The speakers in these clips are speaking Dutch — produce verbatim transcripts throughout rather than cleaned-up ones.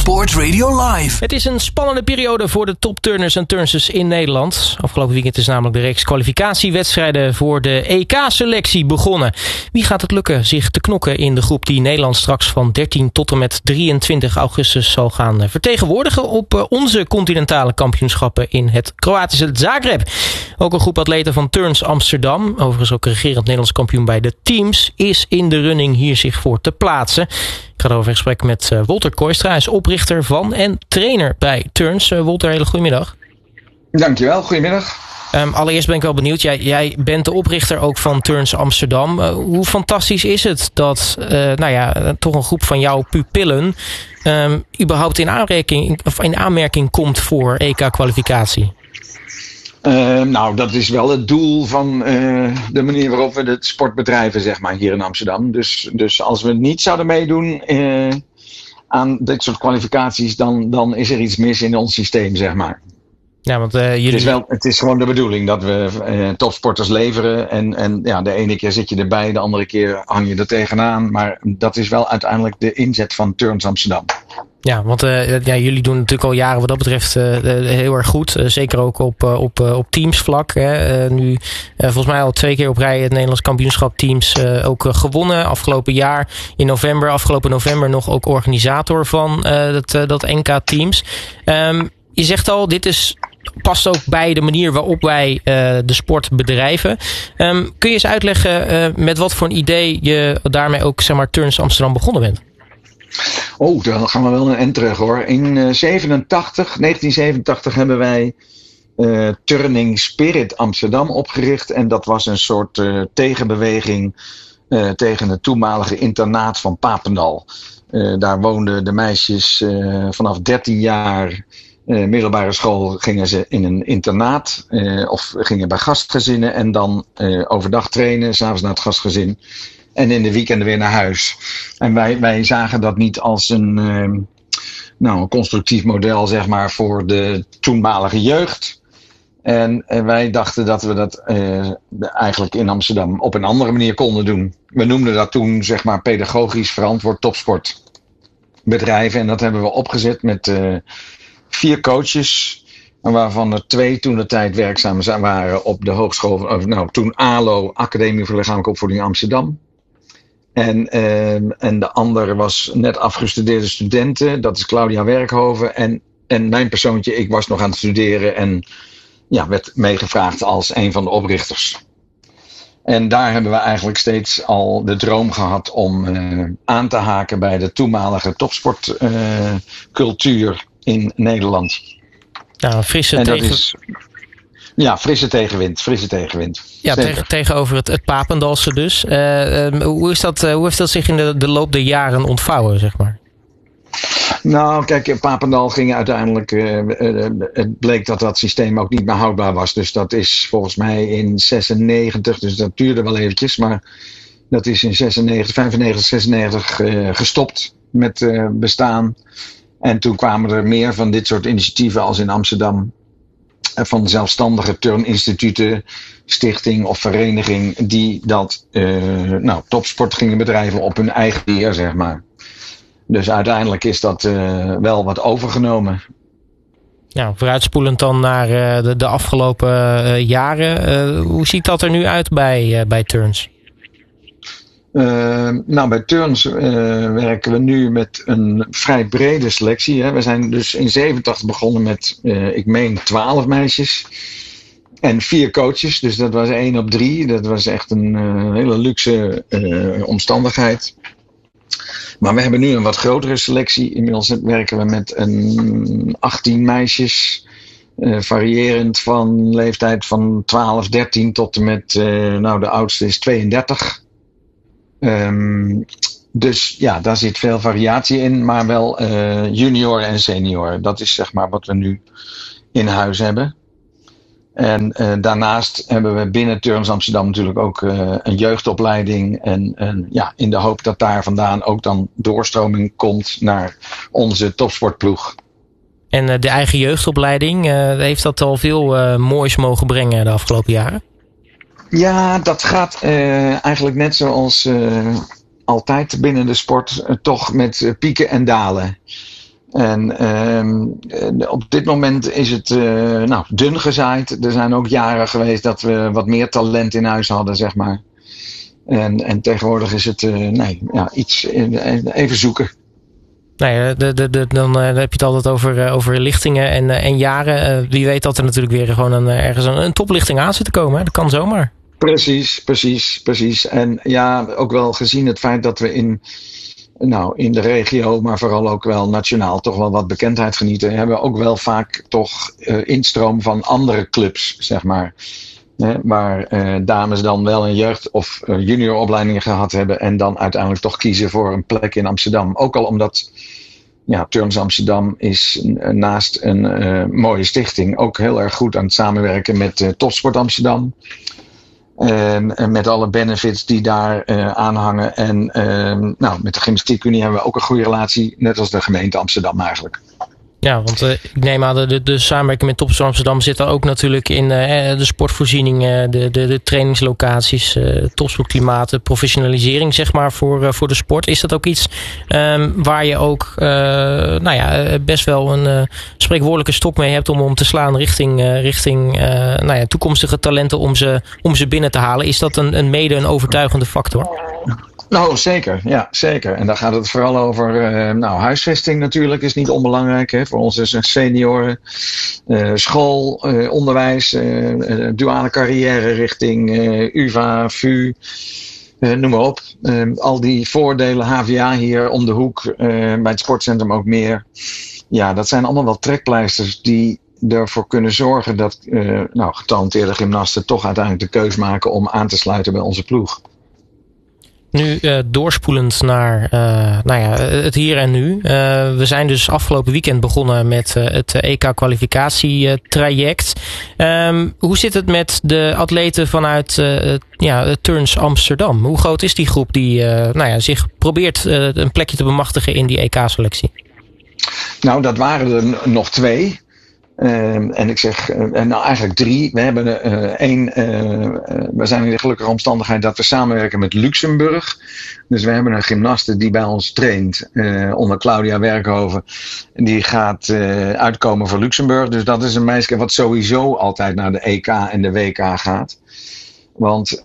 Sport Radio Live. Het is een spannende periode voor de topturners en turnsters in Nederland. Afgelopen weekend is namelijk de reeks kwalificatiewedstrijden voor de E K-selectie begonnen. Wie gaat het lukken zich te knokken in de groep die Nederland straks van dertien tot en met drieëntwintig augustus zal gaan vertegenwoordigen op onze continentale kampioenschappen in het Kroatische Zagreb. Ook een groep atleten van Turns Amsterdam, overigens ook regerend Nederlands kampioen bij de teams, is in de running hier zich voor te plaatsen. Ik ga erover in gesprek met uh, Wolter Kooistra. Hij is oprichter van en trainer bij Turns. Uh, Wolter, hele goedemiddag. Dankjewel, goedemiddag. Um, allereerst ben ik wel benieuwd. Jij, jij bent de oprichter ook van Turns Amsterdam. Uh, hoe fantastisch is het dat uh, nou ja, toch een groep van jouw pupillen um, überhaupt in aanmerking, of in aanmerking komt voor E K-kwalificatie? Uh, nou, dat is wel het doel van uh, de manier waarop we het sport bedrijven, zeg maar, hier in Amsterdam. Dus, dus als we niet zouden meedoen uh, aan dit soort kwalificaties, dan, dan is er iets mis in ons systeem, zeg maar. Ja, want uh, jullie... het, is wel, het is gewoon de bedoeling dat we uh, topsporters leveren. En, en ja, de ene keer zit je erbij, de andere keer hang je er tegenaan. Maar dat is wel uiteindelijk de inzet van Turns Amsterdam. Ja, want uh, ja, jullie doen natuurlijk al jaren wat dat betreft uh, heel erg goed. Uh, zeker ook op, uh, op, uh, op teamsvlak. Hè. Uh, nu uh, volgens mij al twee keer op rij het Nederlands kampioenschap teams uh, ook uh, gewonnen. Afgelopen jaar in november, afgelopen november nog ook organisator van uh, dat, uh, dat N K teams. Um, je zegt al, dit is... past ook bij de manier waarop wij uh, de sport bedrijven. Um, kun je eens uitleggen uh, met wat voor een idee je daarmee ook, zeg maar, Turns Amsterdam begonnen bent? Oh, dan gaan we wel een end terug, hoor. In uh, zevenentachtig, negentien zevenentachtig hebben wij uh, Turning Spirit Amsterdam opgericht. En dat was een soort uh, tegenbeweging uh, tegen het toenmalige internaat van Papendal. Uh, daar woonden de meisjes uh, vanaf dertien jaar... Uh, middelbare school gingen ze in een internaat uh, of gingen bij gastgezinnen en dan uh, overdag trainen, 's avonds naar het gastgezin en in de weekenden weer naar huis. En wij, wij zagen dat niet als een, uh, nou, een constructief model, zeg maar, voor de toenmalige jeugd. En uh, wij dachten dat we dat uh, eigenlijk in Amsterdam op een andere manier konden doen. We noemden dat toen, zeg maar, pedagogisch verantwoord topsportbedrijven en dat hebben we opgezet met... Uh, Vier coaches, waarvan er twee toen de tijd werkzaam waren op de hogeschool, of nou toen A L O, Academie voor Lichamelijke Opvoeding Amsterdam. En, eh, en de andere was net afgestudeerde studenten, dat is Claudia Werkhoven. En, en mijn persoontje, ik was nog aan het studeren en ja, werd meegevraagd als een van de oprichters. En daar hebben we eigenlijk steeds al de droom gehad om uh, aan te haken bij de toenmalige topsportcultuur. Uh, in Nederland. Nou, frisse en dat tegen... is, ja, frisse tegenwind. Frisse tegenwind. Ja, tegen, tegenover het, het Papendalse dus. Uh, um, hoe, is dat, uh, hoe heeft dat zich in de, de loop der jaren ontvouwen, zeg maar? Nou, kijk, Papendal ging uiteindelijk... Uh, uh, het bleek dat dat systeem ook niet meer houdbaar was. Dus dat is volgens mij in zesennegentig, dus dat duurde wel eventjes, maar dat is in zesennegentig, vijfennegentig, zesennegentig uh, gestopt met uh, bestaan. En toen kwamen er meer van dit soort initiatieven als in Amsterdam. Van zelfstandige turninstituten, stichting of vereniging. Die dat uh, nou, topsport gingen bedrijven op hun eigen manier, zeg maar. Dus uiteindelijk is dat uh, wel wat overgenomen. Ja, vooruitspoelend dan naar uh, de, de afgelopen uh, jaren. Uh, hoe ziet dat er nu uit bij, uh, bij Turns? Uh, nou, bij Turns uh, werken we nu met een vrij brede selectie. Hè. We zijn dus in zevenentachtig begonnen met, uh, ik meen, twaalf meisjes. En vier coaches, dus dat was één op drie. Dat was echt een uh, hele luxe uh, omstandigheid. Maar we hebben nu een wat grotere selectie. Inmiddels werken we met een achttien meisjes. Uh, variërend van leeftijd van twaalf, dertien tot en met, uh, nou de oudste is tweeëndertig. Um, dus ja, daar zit veel variatie in, maar wel uh, junior en senior. Dat is zeg maar wat we nu in huis hebben. En uh, daarnaast hebben we binnen Turns Amsterdam natuurlijk ook uh, een jeugdopleiding. En, en ja, in de hoop dat daar vandaan ook dan doorstroming komt naar onze topsportploeg. En uh, de eigen jeugdopleiding, uh, heeft dat al veel uh, moois mogen brengen de afgelopen jaren? Ja, dat gaat uh, eigenlijk net zoals uh, altijd binnen de sport, uh, toch met uh, pieken en dalen. En um, op dit moment is het uh, nou, dun gezaaid. Er zijn ook jaren geweest dat we wat meer talent in huis hadden, zeg maar. En, en tegenwoordig is het uh, nee, ja, iets even zoeken. Nee, de, de, de, dan uh, heb je het altijd over, uh, over lichtingen en, uh, en jaren. Uh, wie weet dat er natuurlijk weer gewoon een, uh, ergens een, een toplichting aan zit te komen. Hè? Dat kan zomaar. Precies, precies, precies. En ja, ook wel gezien het feit dat we in, nou, in de regio, maar vooral ook wel nationaal, toch wel wat bekendheid genieten, hebben we ook wel vaak toch uh, instroom van andere clubs, zeg maar. Hè, waar uh, dames dan wel een jeugd- of uh, junioropleidingen gehad hebben en dan uiteindelijk toch kiezen voor een plek in Amsterdam. Ook al omdat ja, Turns Amsterdam is uh, naast een uh, mooie stichting ook heel erg goed aan het samenwerken met uh, Topsport Amsterdam. En, en met alle benefits die daar uh, aan hangen. En uh, nou, met de Gymnastiekunie hebben we ook een goede relatie, net als de gemeente Amsterdam eigenlijk. Ja, want uh, ik neem aan, de, de samenwerking met Topsport Amsterdam zit er ook natuurlijk in uh, de sportvoorzieningen, de, de, de trainingslocaties, uh, topsportklimaat, de professionalisering zeg maar voor, uh, voor de sport. Is dat ook iets um, waar je ook uh, nou ja, best wel een uh, spreekwoordelijke stok mee hebt om, om te slaan richting, uh, richting uh, nou ja, toekomstige talenten om ze, om ze binnen te halen? Is dat een, een mede een overtuigende factor? Nou, zeker. Ja, zeker. En daar gaat het vooral over. Uh, nou, huisvesting natuurlijk is niet onbelangrijk. Hè. Voor ons is een senioren. Uh, school, uh, onderwijs, uh, uh, duale carrière richting uh, U vA, V U. Uh, noem maar op. Uh, al die voordelen, H V A hier om de hoek. Uh, bij het sportcentrum ook meer. Ja, dat zijn allemaal wel trekpleisters die ervoor kunnen zorgen dat uh, nou, getalenteerde gymnasten toch uiteindelijk de keus maken om aan te sluiten bij onze ploeg. Nu uh, doorspoelend naar uh, nou ja, het hier en nu. Uh, we zijn dus afgelopen weekend begonnen met uh, het E K-kwalificatietraject. Um, hoe zit het met de atleten vanuit uh, ja, Turns Amsterdam? Hoe groot is die groep die uh, nou ja, zich probeert uh, een plekje te bemachtigen in die E K-selectie? Nou, dat waren er nog twee. Uh, en ik zeg, uh, nou eigenlijk drie. We hebben uh, één, uh, uh, we zijn in de gelukkige omstandigheid dat we samenwerken met Luxemburg. Dus we hebben een gymnaste die bij ons traint, uh, onder Claudia Werkhoven. Die gaat uh, uitkomen voor Luxemburg. Dus dat is een meisje wat sowieso altijd naar de E K en de W K gaat. Want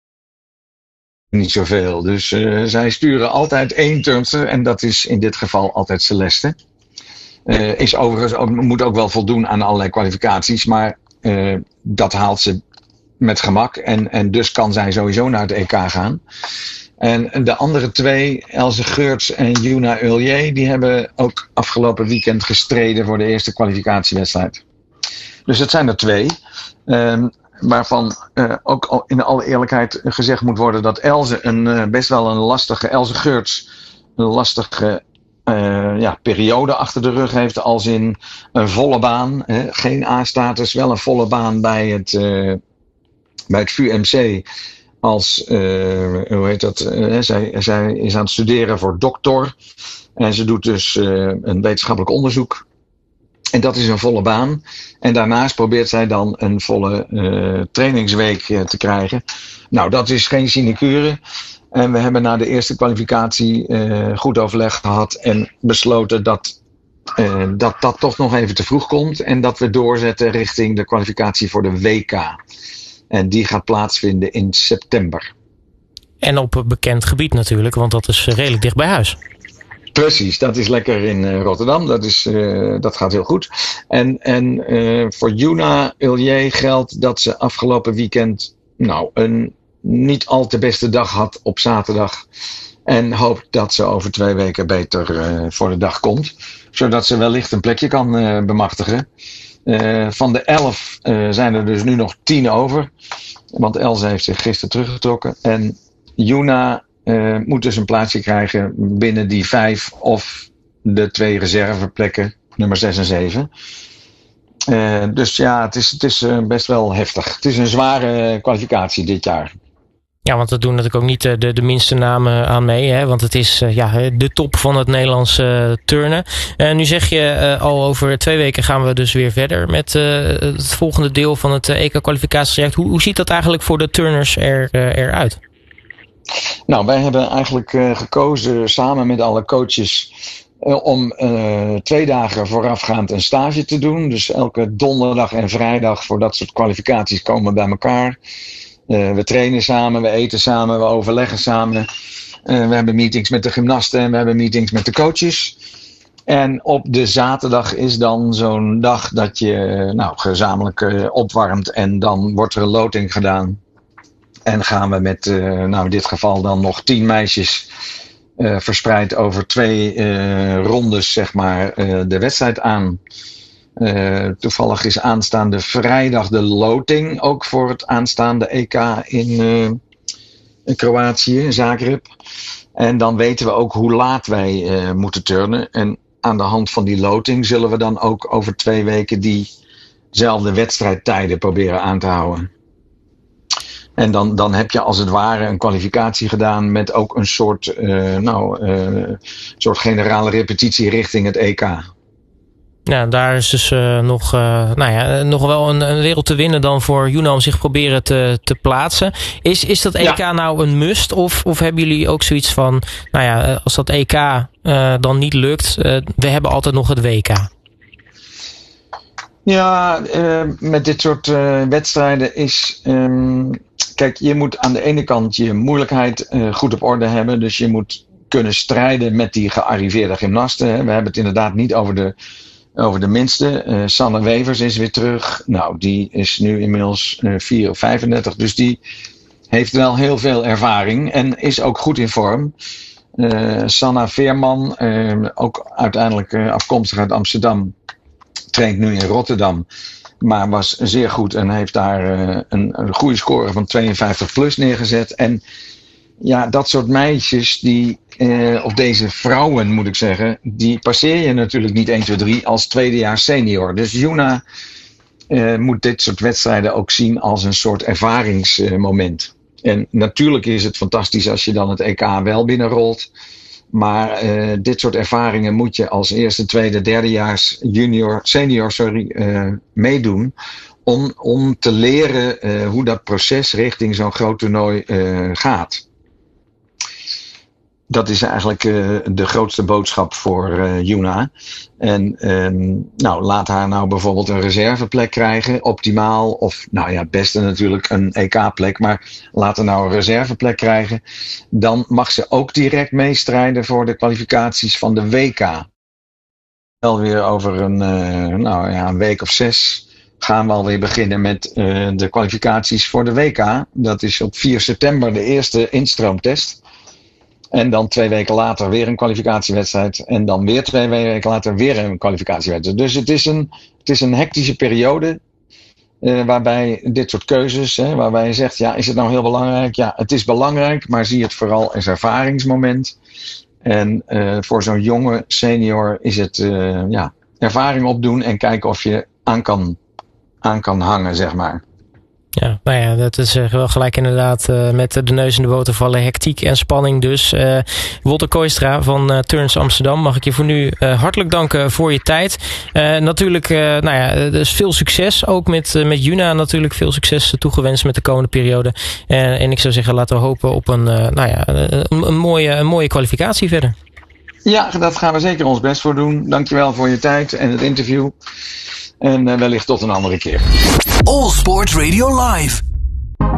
niet zoveel. Dus uh, zij sturen altijd één turnster en dat is in dit geval altijd Celeste. Uh, is overigens ook, moet ook wel voldoen aan allerlei kwalificaties, maar uh, dat haalt ze met gemak en, en dus kan zij sowieso naar het E K gaan. En de andere twee, Else Geurts en Juna Ullier, die hebben ook afgelopen weekend gestreden voor de eerste kwalificatiewedstrijd. Dus het zijn er twee, um, waarvan uh, ook in alle eerlijkheid gezegd moet worden dat Else een uh, best wel een lastige, Else Geurts, een lastige Uh, ja, periode achter de rug heeft, als in een volle baan, hè, geen A-status, wel een volle baan bij het, uh, bij het V U M C. Als, uh, hoe heet dat, uh, zij, zij is aan het studeren voor doctor en ze doet dus uh, een wetenschappelijk onderzoek. En dat is een volle baan. En daarnaast probeert zij dan een volle uh, trainingsweek uh, te krijgen. Nou, dat is geen sinecure. En we hebben na de eerste kwalificatie uh, goed overleg gehad en besloten dat, uh, dat dat toch nog even te vroeg komt. En dat we doorzetten richting de kwalificatie voor de W K. En die gaat plaatsvinden in september. En op een bekend gebied natuurlijk, want dat is redelijk dicht bij huis. Precies, dat is lekker in uh, Rotterdam. Dat, is, uh, dat gaat heel goed. En, en uh, voor Juna Ullier geldt dat ze afgelopen weekend nou een niet al te beste dag had op zaterdag. En hoopt dat ze over twee weken beter uh, voor de dag komt. Zodat ze wellicht een plekje kan uh, bemachtigen. Uh, van de elf uh, zijn er dus nu nog tien over. Want Else heeft zich gisteren teruggetrokken. En Juna uh, moet dus een plaatsje krijgen binnen die vijf of de twee reserveplekken, nummer zes en zeven. Uh, dus ja, het is, het is uh, best wel heftig. Het is een zware kwalificatie dit jaar. Ja, want dat doen natuurlijk ook niet de, de minste namen aan mee. Hè? Want het is uh, ja, de top van het Nederlandse uh, turnen. Uh, nu zeg je uh, al over twee weken gaan we dus weer verder met uh, het volgende deel van het uh, E K-kwalificatietraject. Hoe, hoe ziet dat eigenlijk voor de turners er, uh, eruit? Nou, wij hebben eigenlijk uh, gekozen samen met alle coaches Uh, om uh, twee dagen voorafgaand een stage te doen. Dus elke donderdag en vrijdag voor dat soort kwalificaties komen we bij elkaar. Uh, we trainen samen, we eten samen, we overleggen samen. Uh, we hebben meetings met de gymnasten en we hebben meetings met de coaches. En op de zaterdag is dan zo'n dag dat je nou, gezamenlijk uh, opwarmt en dan wordt er een loting gedaan. En gaan we met, uh, nou in dit geval dan nog tien meisjes uh, verspreid over twee uh, rondes, zeg maar, uh, de wedstrijd aan. Uh, toevallig is aanstaande vrijdag de loting, ook voor het aanstaande E K in, uh, in Kroatië, Zagreb. En dan weten we ook hoe laat wij uh, moeten turnen. En aan de hand van die loting zullen we dan ook over twee weken diezelfde wedstrijdtijden proberen aan te houden. En dan, dan heb je als het ware een kwalificatie gedaan met ook een soort, uh, nou, uh, soort generale repetitie richting het E K. Ja, daar is dus uh, nog, uh, nou ja, nog wel een, een wereld te winnen dan voor Yuna om zich proberen te, te plaatsen. Is, is dat E K ja. nou een must? Of, of hebben jullie ook zoiets van, nou ja, als dat E K uh, dan niet lukt, uh, we hebben altijd nog het W K? Ja, uh, met dit soort uh, wedstrijden is... Um, kijk, je moet aan de ene kant je moeilijkheid uh, goed op orde hebben. Dus je moet kunnen strijden met die gearriveerde gymnasten. Hè. We hebben het inderdaad niet over de... Over de minste. Uh, Sanne Wevers is weer terug. Nou, die is nu inmiddels uh, vier of vijfendertig. Dus die heeft wel heel veel ervaring. En is ook goed in vorm. Uh, Sanna Veerman, uh, ook uiteindelijk uh, afkomstig uit Amsterdam. Traint nu in Rotterdam. Maar was zeer goed en heeft daar uh, een, een goede score van tweeënvijftig plus neergezet. En ja, dat soort meisjes die... Uh, of deze vrouwen moet ik zeggen, die passeer je natuurlijk niet één, twee, drie als tweedejaars senior. Dus Yuna uh, moet dit soort wedstrijden ook zien als een soort ervaringsmoment. Uh, en natuurlijk is het fantastisch als je dan het E K wel binnenrolt. Maar uh, dit soort ervaringen moet je als eerste, tweede, derdejaars junior, senior sorry, uh, meedoen. Om, om te leren uh, hoe dat proces richting zo'n groot toernooi uh, gaat. Dat is eigenlijk uh, de grootste boodschap voor uh, Yuna. En um, nou, laat haar nou bijvoorbeeld een reserveplek krijgen, optimaal. Of nou ja, het beste natuurlijk een E K-plek. Maar laat haar nou een reserveplek krijgen. Dan mag ze ook direct meestrijden voor de kwalificaties van de W K. Wel weer over een, uh, nou ja, een week of zes gaan we alweer beginnen met uh, de kwalificaties voor de W K. Dat is op vier september de eerste instroomtest. En dan twee weken later weer een kwalificatiewedstrijd. En dan weer twee weken later weer een kwalificatiewedstrijd. Dus het is een, het is een hectische periode. Uh, waarbij dit soort keuzes, hè, waarbij je zegt, ja, is het nou heel belangrijk? Ja, het is belangrijk, maar zie het vooral als ervaringsmoment. En uh, voor zo'n jonge senior is het uh, ja, ervaring opdoen en kijken of je aan kan, aan kan hangen, zeg maar. Ja, nou ja, dat is uh, wel gelijk inderdaad uh, met de neus in de boter vallen. Hectiek en spanning dus. Uh, Wolter Kooistra van uh, Turns Amsterdam, mag ik je voor nu uh, hartelijk danken voor je tijd. Uh, natuurlijk, uh, nou ja, dus veel succes. Ook met, uh, met Yuna natuurlijk veel succes toegewenst met de komende periode. Uh, en ik zou zeggen, laten we hopen op een, uh, nou ja, een, een, mooie, een mooie kwalificatie verder. Ja, dat gaan we zeker ons best voor doen. Dankjewel voor je tijd en het interview. En uh, wellicht tot een andere keer. All Sport Radio Live.